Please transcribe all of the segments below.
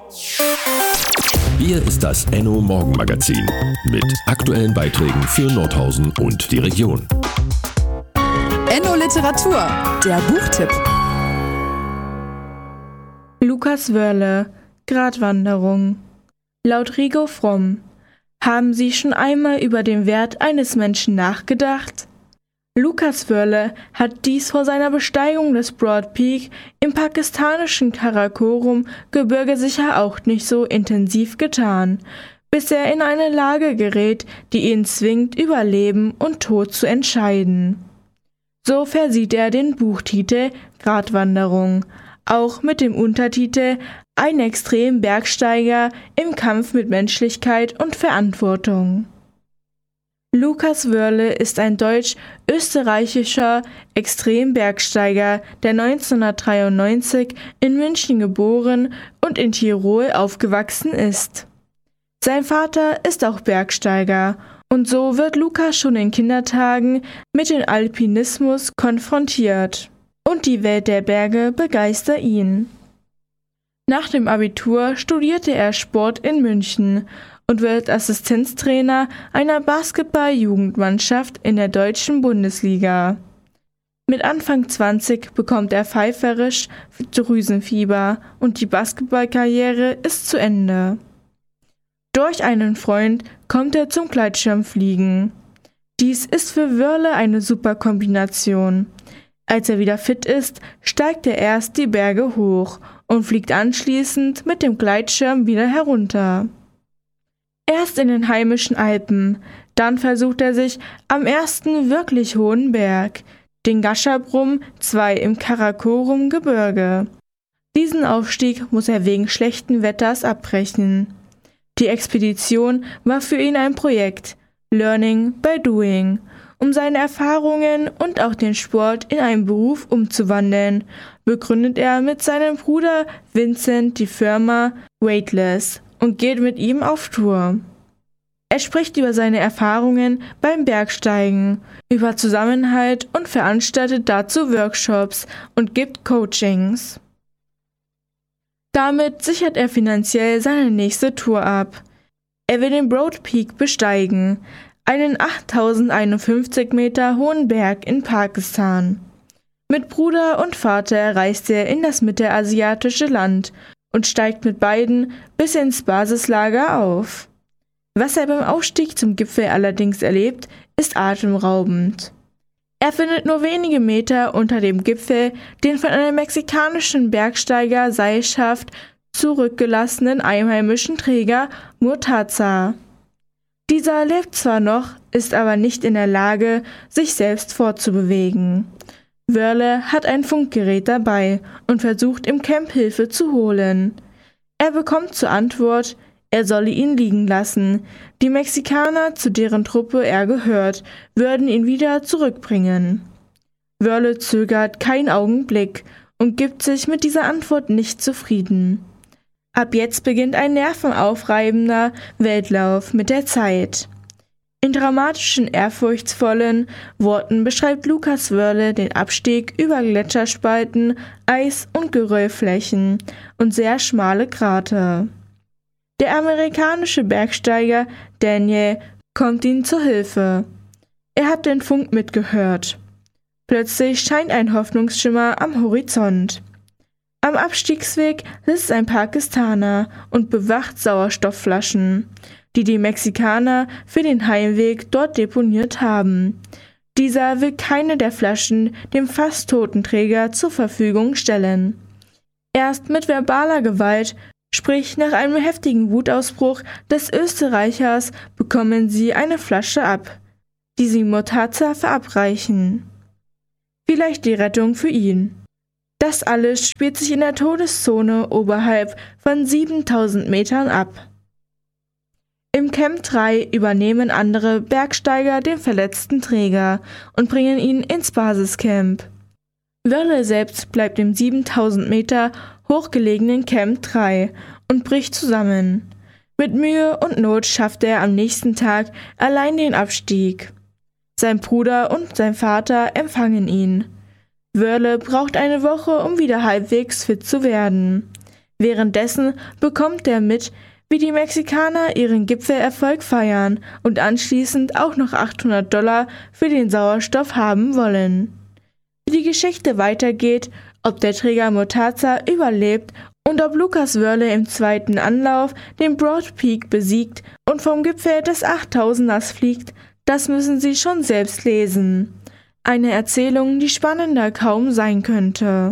Hier ist das Enno Morgenmagazin mit aktuellen Beiträgen für Nordhausen und die Region. Enno Literatur, der Buchtipp. Lukas Wörle, Gratwanderung. Laut Rigo Fromm. Haben Sie schon einmal über den Wert eines Menschen nachgedacht? Lukas Wörle hat dies vor seiner Besteigung des Broad Peak im pakistanischen Karakorum-Gebirge sicher auch nicht so intensiv getan, bis er in eine Lage gerät, die ihn zwingt, über Leben und Tod zu entscheiden. So versieht er den Buchtitel Gratwanderung, auch mit dem Untertitel Ein Extrembergsteiger im Kampf mit Menschlichkeit und Verantwortung. Lukas Wörle ist ein deutsch-österreichischer Extrembergsteiger, der 1993 in München geboren und in Tirol aufgewachsen ist. Sein Vater ist auch Bergsteiger und so wird Lukas schon in Kindertagen mit dem Alpinismus konfrontiert und die Welt der Berge begeistert ihn. Nach dem Abitur studierte er Sport in München und wird Assistenztrainer einer Basketball-Jugendmannschaft in der deutschen Bundesliga. Mit Anfang 20 bekommt er pfeiferisch Drüsenfieber und die Basketballkarriere ist zu Ende. Durch einen Freund kommt er zum Gleitschirmfliegen. Dies ist für Wörle eine super Kombination. Als er wieder fit ist, steigt er erst die Berge hoch und fliegt anschließend mit dem Gleitschirm wieder herunter. Erst in den heimischen Alpen, dann versucht er sich am ersten wirklich hohen Berg, den Gasherbrum 2 im Karakorum-Gebirge. Diesen Aufstieg muss er wegen schlechten Wetters abbrechen. Die Expedition war für ihn ein Projekt, Learning by Doing, um seine Erfahrungen und auch den Sport in einen Beruf umzuwandeln, begründet er mit seinem Bruder Vincent die Firma Weightless und geht mit ihm auf Tour. Er spricht über seine Erfahrungen beim Bergsteigen, über Zusammenhalt und veranstaltet dazu Workshops und gibt Coachings. Damit sichert er finanziell seine nächste Tour ab. Er will den Broad Peak besteigen, einen 8051 Meter hohen Berg in Pakistan. Mit Bruder und Vater reist er in das mittelasiatische Land und steigt mit beiden bis ins Basislager auf. Was er beim Aufstieg zum Gipfel allerdings erlebt, ist atemraubend. Er findet nur wenige Meter unter dem Gipfel den von einem mexikanischen Bergsteiger-Seilschaft zurückgelassenen einheimischen Träger Murtaza. Dieser lebt zwar noch, ist aber nicht in der Lage, sich selbst fortzubewegen. Wörle hat ein Funkgerät dabei und versucht im Camp Hilfe zu holen. Er bekommt zur Antwort, er solle ihn liegen lassen. Die Mexikaner, zu deren Truppe er gehört, würden ihn wieder zurückbringen. Wörle zögert keinen Augenblick und gibt sich mit dieser Antwort nicht zufrieden. Ab jetzt beginnt ein nervenaufreibender Weltlauf mit der Zeit. In dramatischen, ehrfurchtsvollen Worten beschreibt Lukas Wörle den Abstieg über Gletscherspalten, Eis- und Geröllflächen und sehr schmale Krater. Der amerikanische Bergsteiger Daniel kommt ihm zur Hilfe. Er hat den Funk mitgehört. Plötzlich scheint ein Hoffnungsschimmer am Horizont. Am Abstiegsweg sitzt ein Pakistaner und bewacht Sauerstoffflaschen, die die Mexikaner für den Heimweg dort deponiert haben. Dieser will keine der Flaschen dem fast toten Träger zur Verfügung stellen. Erst mit verbaler Gewalt, sprich nach einem heftigen Wutausbruch des Österreichers, bekommen sie eine Flasche ab, die sie Murtaza verabreichen. Vielleicht die Rettung für ihn. Das alles spielt sich in der Todeszone oberhalb von 7000 Metern ab. Im Camp 3 übernehmen andere Bergsteiger den verletzten Träger und bringen ihn ins Basiscamp. Wörle selbst bleibt im 7000 Meter hochgelegenen Camp 3 und bricht zusammen. Mit Mühe und Not schafft er am nächsten Tag allein den Abstieg. Sein Bruder und sein Vater empfangen ihn. Wörle braucht eine Woche, um wieder halbwegs fit zu werden. Währenddessen bekommt er mit, wie die Mexikaner ihren Gipfelerfolg feiern und anschließend auch noch $800 für den Sauerstoff haben wollen. Wie die Geschichte weitergeht, ob der Träger Motaza überlebt und ob Lucas Wörle im zweiten Anlauf den Broad Peak besiegt und vom Gipfel des 8000ers fliegt, das müssen Sie schon selbst lesen. Eine Erzählung, die spannender kaum sein könnte.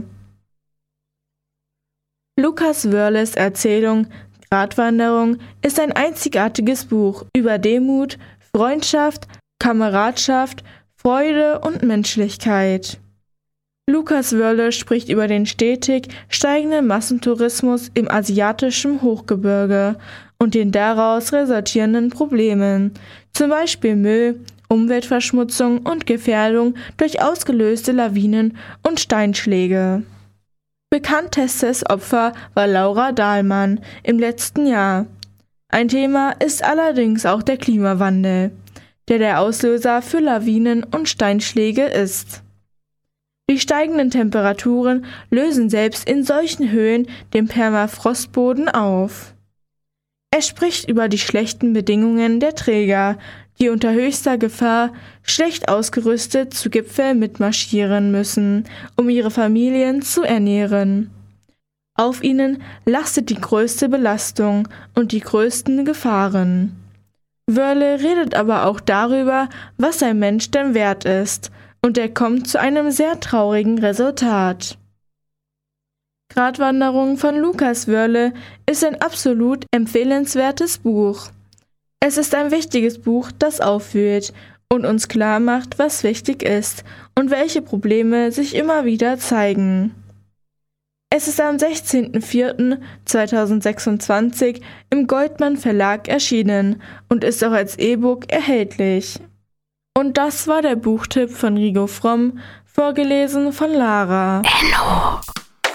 Lucas Wörles Erzählung Gratwanderung ist ein einzigartiges Buch über Demut, Freundschaft, Kameradschaft, Freude und Menschlichkeit. Lucas Wörle spricht über den stetig steigenden Massentourismus im asiatischen Hochgebirge und den daraus resultierenden Problemen, zum Beispiel Müll, Umweltverschmutzung und Gefährdung durch ausgelöste Lawinen und Steinschläge. Bekanntestes Opfer war Laura Dahlmann im letzten Jahr. Ein Thema ist allerdings auch der Klimawandel, der Auslöser für Lawinen und Steinschläge ist. Die steigenden Temperaturen lösen selbst in solchen Höhen den Permafrostboden auf. Er spricht über die schlechten Bedingungen der Träger, die unter höchster Gefahr schlecht ausgerüstet zu Gipfeln mitmarschieren müssen, um ihre Familien zu ernähren. Auf ihnen lastet die größte Belastung und die größten Gefahren. Wörle redet aber auch darüber, was ein Mensch denn wert ist, und er kommt zu einem sehr traurigen Resultat. Gratwanderung von Lucas Wörle ist ein absolut empfehlenswertes Buch. Es ist ein wichtiges Buch, das aufwühlt und uns klar macht, was wichtig ist und welche Probleme sich immer wieder zeigen. Es ist am 16.04.2026 im Goldmann Verlag erschienen und ist auch als E-Book erhältlich. Und das war der Buchtipp von Rigo Fromm, vorgelesen von Lara. Enno.